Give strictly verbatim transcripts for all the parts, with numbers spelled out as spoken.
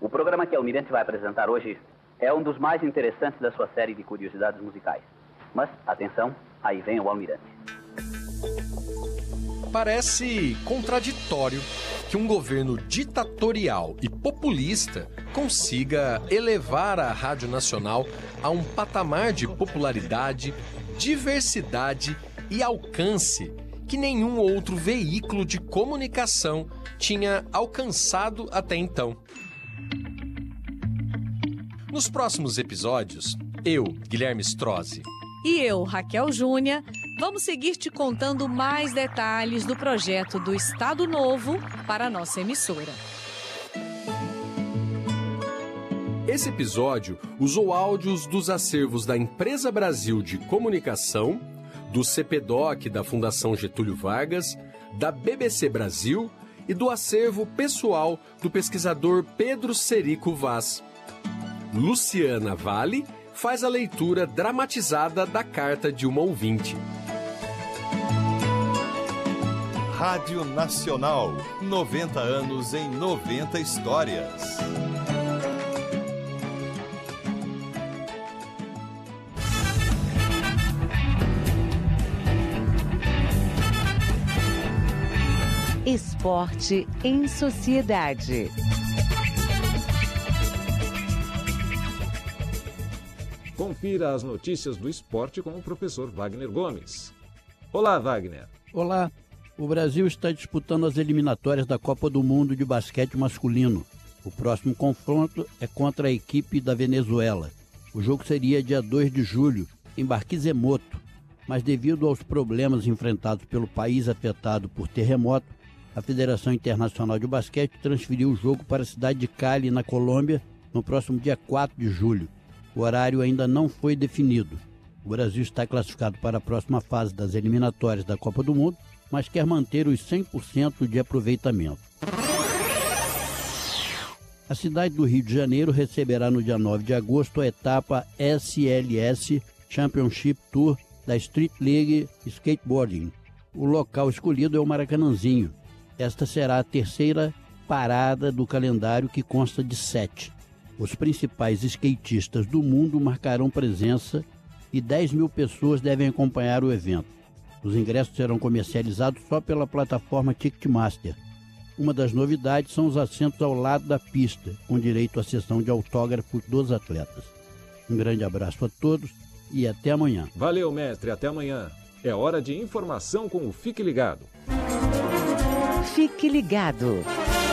O programa que a Almirante vai apresentar hoje é um dos mais interessantes da sua série de curiosidades musicais. Mas, atenção, aí vem o Almirante. Parece contraditório que um governo ditatorial e populista consiga elevar a Rádio Nacional a um patamar de popularidade, diversidade e alcance que nenhum outro veículo de comunicação tinha alcançado até então. Nos próximos episódios, eu, Guilherme Strozzi, e eu, Raquel Júnior, vamos seguir te contando mais detalhes do projeto do Estado Novo para a nossa emissora. Esse episódio usou áudios dos acervos da Empresa Brasil de Comunicação, do CEPEDOC da Fundação Getúlio Vargas, da B B C Brasil e do acervo pessoal do pesquisador Pedro Cerico Vaz. Luciana Vale faz a leitura dramatizada da carta de uma ouvinte. Rádio Nacional, noventa anos em noventa histórias. Esporte em Sociedade. Confira as notícias do esporte com o professor Wagner Gomes. Olá, Wagner. Olá. O Brasil está disputando as eliminatórias da Copa do Mundo de basquete masculino. O próximo confronto é contra a equipe da Venezuela. O jogo seria dia dois de julho, em Barquisimeto, mas devido aos problemas enfrentados pelo país afetado por terremoto, a Federação Internacional de Basquete transferiu o jogo para a cidade de Cali, na Colômbia, no próximo dia quatro de julho. O horário ainda não foi definido. O Brasil está classificado para a próxima fase das eliminatórias da Copa do Mundo, mas quer manter os cem por cento de aproveitamento. A cidade do Rio de Janeiro receberá no dia nove de agosto a etapa S L S Championship Tour da Street League Skateboarding. O local escolhido é o Maracanãzinho. Esta será a terceira parada do calendário, que consta de sete. Os principais skatistas do mundo marcarão presença e dez mil pessoas devem acompanhar o evento. Os ingressos serão comercializados só pela plataforma Ticketmaster. Uma das novidades são os assentos ao lado da pista, com direito à sessão de autógrafos dos atletas. Um grande abraço a todos e até amanhã. Valeu, mestre, até amanhã. É hora de informação com o Fique Ligado. Fique Ligado.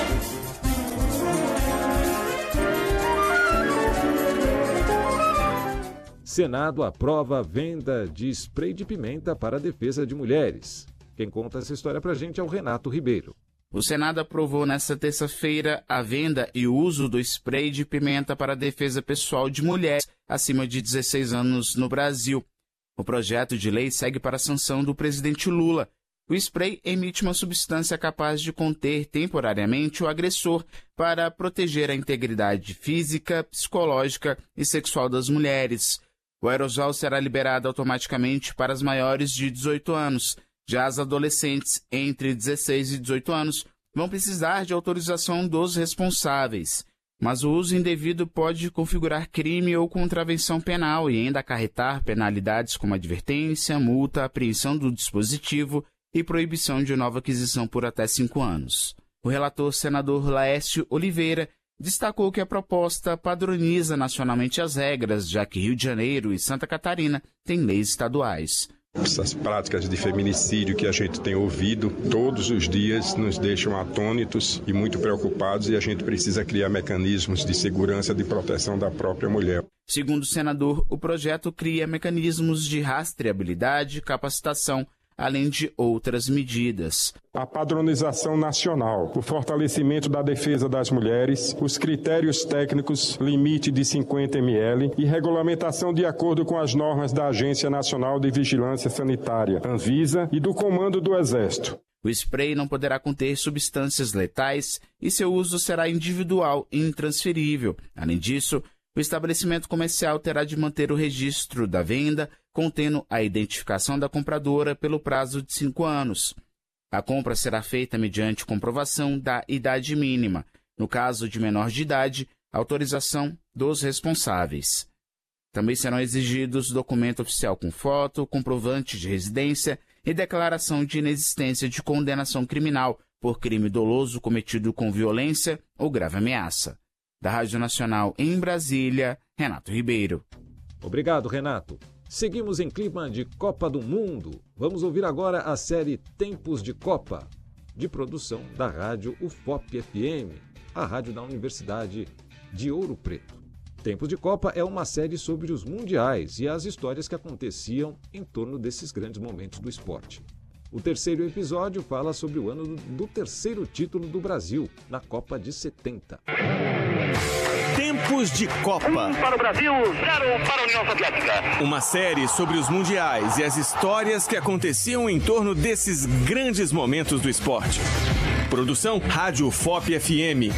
Senado aprova a venda de spray de pimenta para a defesa de mulheres. Quem conta essa história pra gente é o Renato Ribeiro. O Senado aprovou nesta terça-feira a venda e o uso do spray de pimenta para a defesa pessoal de mulheres acima de dezesseis anos no Brasil. O projeto de lei segue para a sanção do presidente Lula. O spray emite uma substância capaz de conter temporariamente o agressor para proteger a integridade física, psicológica e sexual das mulheres. O aerosol será liberado automaticamente para as maiores de dezoito anos. Já as adolescentes entre dezesseis e dezoito anos vão precisar de autorização dos responsáveis. Mas o uso indevido pode configurar crime ou contravenção penal e ainda acarretar penalidades como advertência, multa, apreensão do dispositivo e proibição de nova aquisição por até cinco anos. O relator senador Laércio Oliveira destacou que a proposta padroniza nacionalmente as regras, já que Rio de Janeiro e Santa Catarina têm leis estaduais. Essas práticas de feminicídio que a gente tem ouvido todos os dias nos deixam atônitos e muito preocupados, e a gente precisa criar mecanismos de segurança, de proteção da própria mulher. Segundo o senador, o projeto cria mecanismos de rastreabilidade, capacitação, além de outras medidas. A padronização nacional, o fortalecimento da defesa das mulheres, os critérios técnicos, limite de cinquenta mililitros e regulamentação de acordo com as normas da Agência Nacional de Vigilância Sanitária, Anvisa, e do Comando do Exército. O spray não poderá conter substâncias letais e seu uso será individual e intransferível. Além disso, o estabelecimento comercial terá de manter o registro da venda, contendo a identificação da compradora pelo prazo de cinco anos. A compra será feita mediante comprovação da idade mínima. No caso de menor de idade, autorização dos responsáveis. Também serão exigidos documento oficial com foto, comprovante de residência e declaração de inexistência de condenação criminal por crime doloso cometido com violência ou grave ameaça. Da Rádio Nacional em Brasília, Renato Ribeiro. Obrigado, Renato. Seguimos em clima de Copa do Mundo. Vamos ouvir agora a série Tempos de Copa, de produção da rádio U F O P F M, a rádio da Universidade de Ouro Preto. Tempos de Copa é uma série sobre os mundiais e as histórias que aconteciam em torno desses grandes momentos do esporte. O terceiro episódio fala sobre o ano do, do terceiro título do Brasil, na Copa de setenta. Tempos de Copa. Um para o Brasil, zero para a União Soviética. Uma série sobre os mundiais e as histórias que aconteciam em torno desses grandes momentos do esporte. Produção Rádio U F O P F M.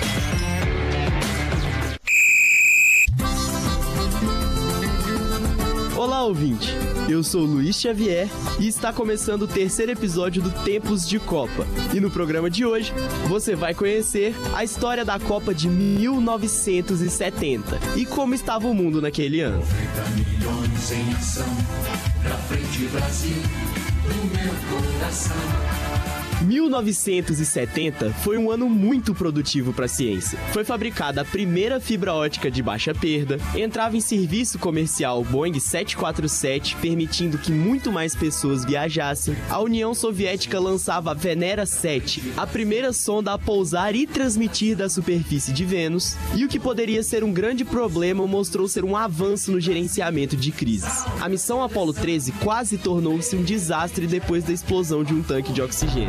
Olá, ouvinte! Eu sou Luiz Xavier e está começando o terceiro episódio do Tempos de Copa. E no programa de hoje, você vai conhecer a história da Copa de mil novecentos e setenta e como estava o mundo naquele ano. noventa milhões em ação, pra frente Brasil, no meu coração. mil novecentos e setenta foi um ano muito produtivo para a ciência. Foi fabricada a primeira fibra ótica de baixa perda, entrava em serviço comercial o Boeing sete quatro sete, permitindo que muito mais pessoas viajassem. A União Soviética lançava a Venera sete, a primeira sonda a pousar e transmitir da superfície de Vênus, e o que poderia ser um grande problema mostrou ser um avanço no gerenciamento de crises. A missão Apollo treze quase tornou-se um desastre depois da explosão de um tanque de oxigênio.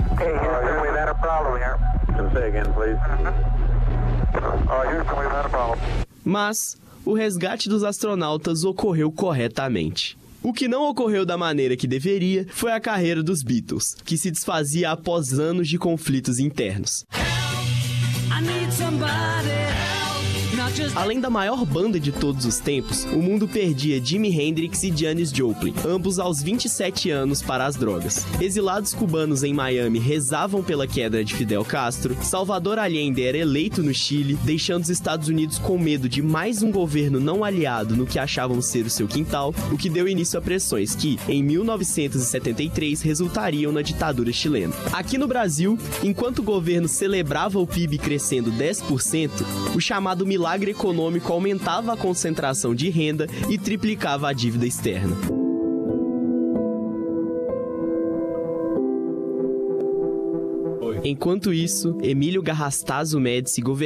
Mas o resgate dos astronautas ocorreu corretamente. O que não ocorreu da maneira que deveria foi a carreira dos Beatles, que se desfazia após anos de conflitos internos. Além da maior banda de todos os tempos, o mundo perdia Jimi Hendrix e Janis Joplin, ambos aos vinte e sete anos para as drogas. Exilados cubanos em Miami rezavam pela queda de Fidel Castro, Salvador Allende era eleito no Chile, deixando os Estados Unidos com medo de mais um governo não aliado no que achavam ser o seu quintal, o que deu início a pressões que, em mil novecentos e setenta e três, resultariam na ditadura chilena. Aqui no Brasil, enquanto o governo celebrava o P I B crescendo dez por cento, o chamado milagre econômico aumentava a concentração de renda e triplicava a dívida externa. Enquanto isso, Emílio Garrastazu Médici governava